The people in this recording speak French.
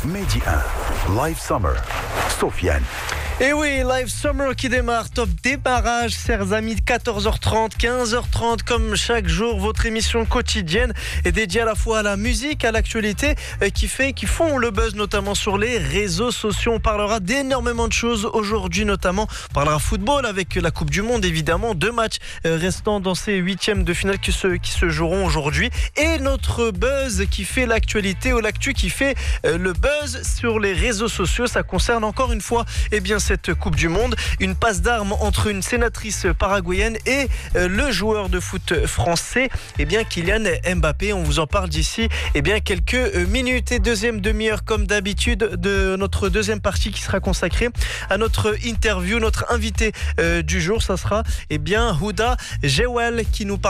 Mehdi 1, Live Summer, Sofiane. Et oui, Live Summer qui démarre, top démarrage, chers amis, 14h30, 15h30, comme chaque jour, votre émission quotidienne est dédiée à la fois à la musique, à l'actualité, qui font le buzz, notamment sur les réseaux sociaux. On parlera d'énormément de choses aujourd'hui, notamment, on parlera football avec la Coupe du Monde, évidemment, 2 matchs restants dans ces 8e de finale qui se joueront aujourd'hui. Et notre buzz qui fait l'actualité, ou l'actu qui fait le buzz sur les réseaux sociaux, ça concerne encore une fois, cette Coupe du Monde, une passe d'armes entre une sénatrice paraguayenne et le joueur de foot français, Kylian Mbappé. On vous en parle d'ici quelques minutes. Et deuxième demi-heure, comme d'habitude, de notre deuxième partie qui sera consacrée à notre interview. Notre invité du jour, ça sera Houda Jewel qui nous parle